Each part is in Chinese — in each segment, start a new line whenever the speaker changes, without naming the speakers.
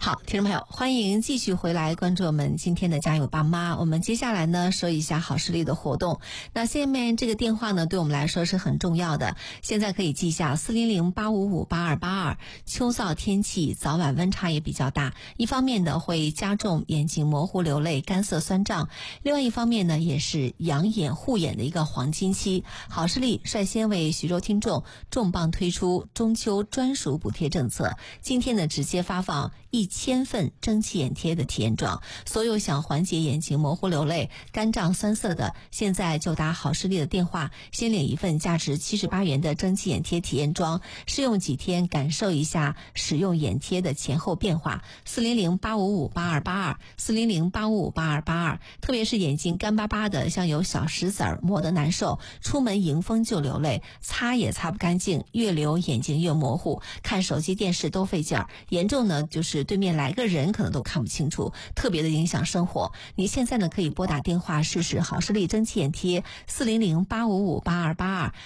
好，听众朋友，欢迎继续回来关注我们今天的加油爸妈。我们接下来呢说一下好视力的活动。那下面这个电话呢对我们来说是很重要的，现在可以记下400-855-8282。秋燥天气，早晚温差也比较大，一方面呢会加重眼睛模糊流泪、干涩酸胀，另外一方面呢也是养眼护眼的一个黄金期。好视力率先为徐州听众重磅推出中秋专属补贴政策，今天呢直接发放1000份蒸汽眼贴的体验装，所有想缓解眼睛模糊流泪、干胀酸涩的，现在就打好视力的电话，先领一份价值78元的蒸汽眼贴体验装，试用几天，感受一下使用眼贴的前后变化。400-855-8282 400-855-8282。特别是眼睛干巴巴的，像有小石子儿，抹得难受，出门迎风就流泪，擦也擦不干净，越流眼睛越模糊，看手机电视都费劲儿，严重呢就是对面来个人可能都看不清楚，特别的影响生活。你现在呢可以拨打电话试试好视力蒸汽眼贴400-855-8282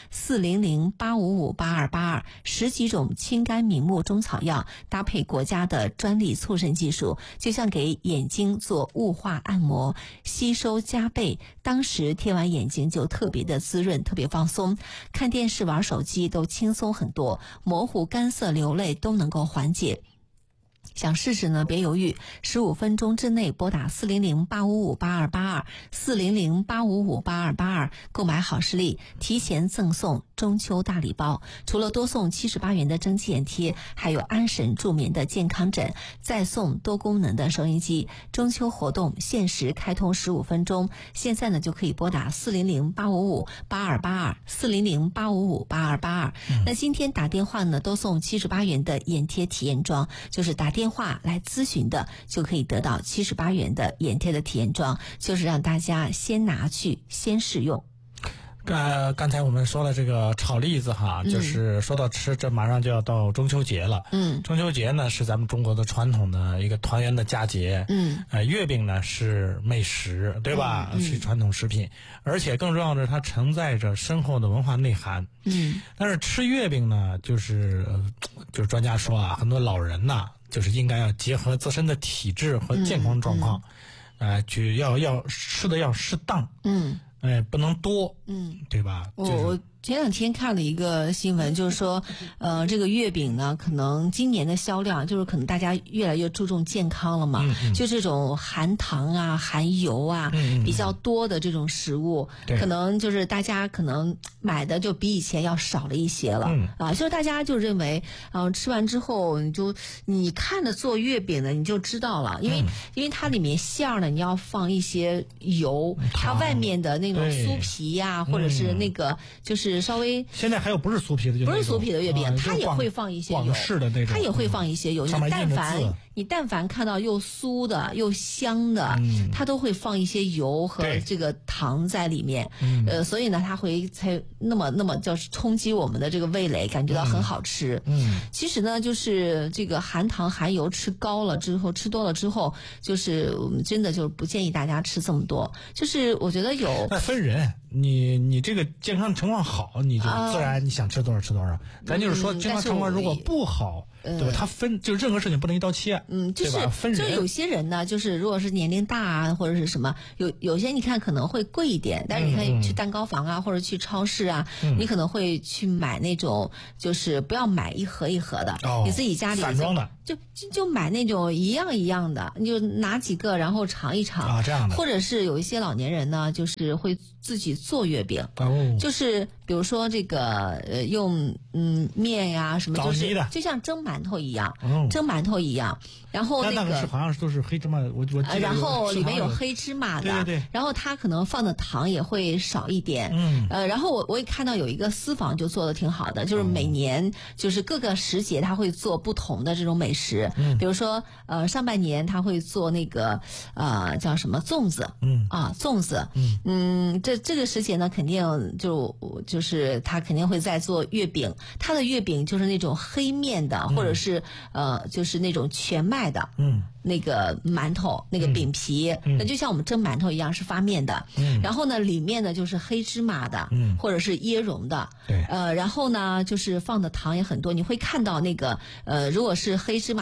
400-855-8282。10几种清肝明目中草药搭配国家的专利促渗技术，就像给眼睛做雾化按摩，吸收加倍，当时贴完眼睛就特别的滋润，特别放松，看电视玩手机都轻松很多，模糊干涩流泪都能够缓解。想试试呢别犹豫，15分钟之内拨打400-855-8282 400-855-8282购买好视力，提前赠送中秋大礼包，除了多送78元的蒸汽眼贴，还有安神助眠的健康枕，再送多功能的收音机。中秋活动限时开通15分钟，现在呢就可以拨打400-855-8282 400-855-8282。那今天打电话呢都送78元的眼贴体验装，就是打电话来咨询的就可以得到78元的眼贴的体验装，就是让大家先拿去先试用。
刚才我们说了这个炒栗子哈，就是说到吃，这马上就要到中秋节了。中秋节呢是咱们中国的传统的一个团圆的佳节。月饼呢是美食，对吧？是传统食品，而且更重要的是它承载着深厚的文化内涵。但是吃月饼呢，就是专家说啊，很多老人呐，就是应该要结合自身的体质和健康状况，要吃的要适当。不能多，对吧？
我前两天看了一个新闻，就是说，这个月饼呢，可能今年的销量就是可能大家越来越注重健康了嘛，就这种含糖啊、含油啊比较多的这种食物，可能就是大家可能买的就比以前要少了一些了，就是大家就认为，吃完之后你看着做月饼的你就知道了，因为它里面馅儿呢，你要放一些油，它外面的那种酥皮呀，或者是那个就是稍微
现在还有不是酥皮的，
不是酥皮的月饼，它也会放一些油，
广式的那种，
它也会放一些油。你但凡看到又酥的又香的，它都会放一些油和这个糖在里面。所以呢，它会才那么就是冲击我们的这个味蕾，感觉到很好吃。其实呢，就是这个含糖含油吃多了之后，就是我们真的就不建议大家吃这么多。就是我觉得
那分人。你这个健康情况好，你就自然你想吃多少吃多少。咱就是说健康情况如果不好，对吧？它就任何事情不能一刀切，对吧？分人。
就有些人呢，就是如果是年龄大啊，或者是什么，有些你看可能会贵一点，但是你看去蛋糕房啊，或者去超市啊，你可能会去买那种，就是不要买一盒一盒的，你自己家里
散装的。
就买那种一样的，你就拿几个然后尝一尝
这样的。
或者是有一些老年人呢，就是会自己做月饼，就是比如说这个用面呀什么，就是就像蒸馒头一样，然后
那个是好像都是黑芝麻，我记得
然后里面有黑芝麻的，
对，
然后它可能放的糖也会少一点，然后我也看到有一个私房就做的挺好的，就是每年就是各个时节他会做不同的这种美食，比如说上半年他会做那个叫什么粽子，粽子，这个时节呢肯定就是他肯定会在做月饼，他的月饼就是那种黑面的，或者是就是那种全麦的，那个馒头那个饼皮，那就像我们蒸馒头一样是发面的，然后呢里面呢就是黑芝麻的，或者是椰蓉的，然后呢就是放的糖也很多，你会看到那个如果是黑芝麻会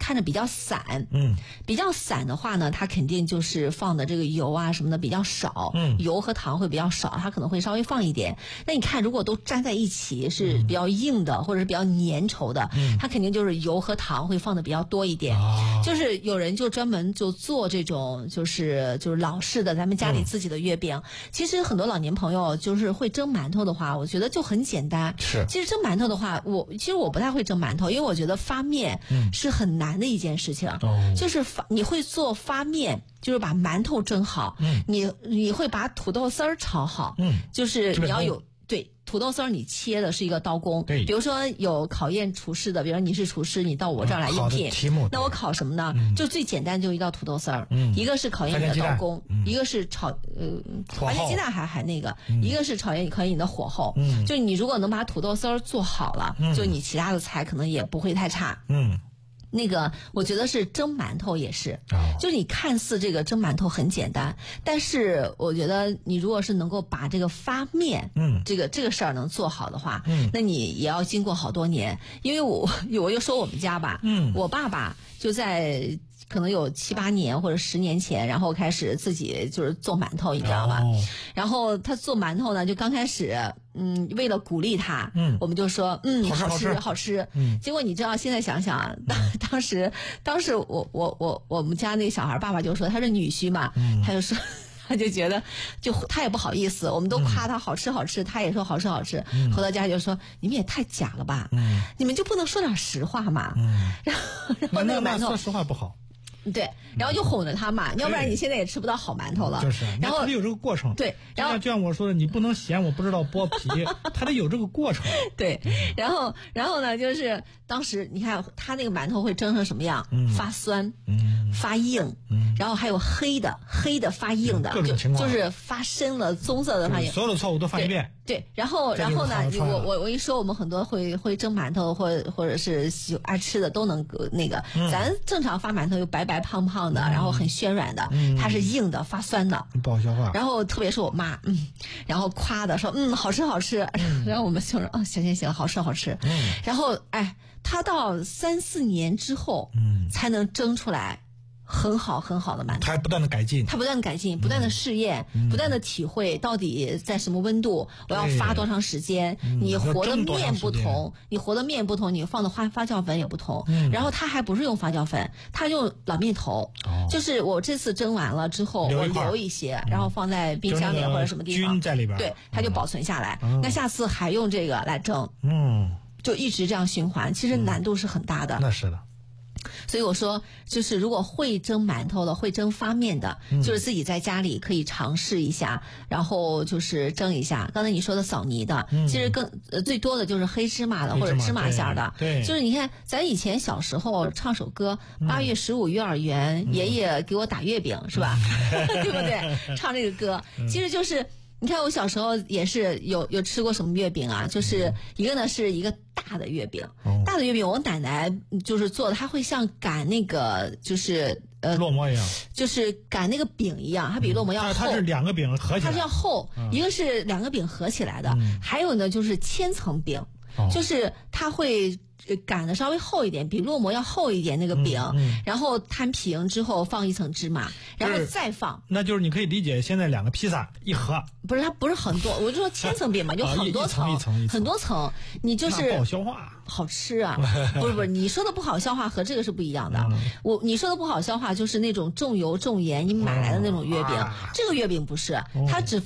看着比较散，比较散的话呢，它肯定就是放的这个油啊什么的比较少，油和糖会比较少，它可能会稍微放一点。那你看，如果都粘在一起是比较硬的，或者是比较粘稠的，它肯定就是油和糖会放的比较多一点。就是有人就专门就做这种就是老式的咱们家里自己的月饼。其实很多老年朋友就是会蒸馒头的话，我觉得就很简单。
是，
其实蒸馒头的话，其实我不太会蒸馒头，因为我觉得发面是很难的一件事情。就是你会做发面，就是把馒头蒸好，你会把土豆丝儿炒好，就是你要有。对，土豆丝儿你切的是一个刀工。
对，
比如说有考验厨师的，比如说你是厨师，你到我这儿来应聘，那我考什么呢？就最简单就一道土豆丝儿，一个是考验你的刀工，一个是番茄鸡蛋还那个，一个是考验你的火候。就你如果能把土豆丝儿做好了，就你其他的菜可能也不会太差。那个我觉得是蒸馒头也是，就是你看似这个蒸馒头很简单，但是我觉得你如果是能够把这个发面，这个事儿能做好的话，那你也要经过好多年。因为我就说我们家吧，我爸爸就在可能有7、8年或者10年前，然后开始自己就是做馒头，你知道吗？然后他做馒头呢，就刚开始，为了鼓励他，我们就说，好吃。结果你知道，现在想想，当时我们家那个小孩，爸爸就说他是女婿嘛，他就说。他就觉得，他也不好意思，我们都夸他好吃，他也说好吃。回到家就说你们也太假了吧，你们就不能说点实话嘛？然后那个馒头
说实话不好。
对，然后就哄着他嘛，要不然你现在也吃不到好馒头了。
就是，
然后
他得有这个过程。
对，然后
就像我说的，你不能嫌我不知道剥皮，他得有这个过程。
对，然后呢，就是当时你看他那个馒头会蒸成什么样？发酸，发硬，然后还有黑的发硬的，就是发深了棕色的发硬。
所有的错误都犯一遍。
对，然后呢，我一说我们很多会蒸馒头或者是爱吃的都能那个，咱正常发馒头又白胖胖的，然后很暄软的，它是硬的发酸的，
不好消化。
然后特别是我妈，然后夸的说好吃，然后我们就说行，好吃。然后它到3、4年之后，才能蒸出来。很好的馒头，
它还不断的改进，
不断的试验，不断的体会到底在什么温度，我要发多长时间，你和的面不同，你放的发酵粉也不同，然后它还不是用发酵粉，它用老面头，就是我这次蒸完了之后，我留一些，然后放在冰箱里或者什么地方，
菌在里边，
对，它就保存下来。那下次还用这个来蒸，就一直这样循环，其实难度是很大的。
那是的。
所以我说，就是如果会蒸馒头的，会蒸发面的，就是自己在家里可以尝试一下，然后就是蒸一下。刚才你说的扫泥的，其实最多的就是黑芝麻的或者芝麻馅的。
对，
就是你看咱以前小时候唱首歌，8月15幼儿园，爷爷给我打月饼，是吧？对不对？唱这个歌，其实就是。你看我小时候也是有吃过什么月饼啊？就是一个呢是一个大的月饼，大的月饼我奶奶就是做的，它会像擀那个就是
烙馍一样，
就是擀那个饼一样，它比烙馍要厚。
它是2个饼合起来，
它是要厚，一个是2个饼合起来的，还有呢就是千层饼，就是它会。擀的稍微厚一点，比烙馍要厚一点那个饼，然后摊平之后放一层芝麻，然后再放。
那就是你可以理解，现在2个披萨一盒，
不是它不是很多，我就说千层饼嘛，有很多层，很多层，你就是
不好消化。
好吃啊，不是，你说的不好消化和这个是不一样的。你说的不好消化就是那种重油重盐你买来的那种月饼，这个月饼不是，它只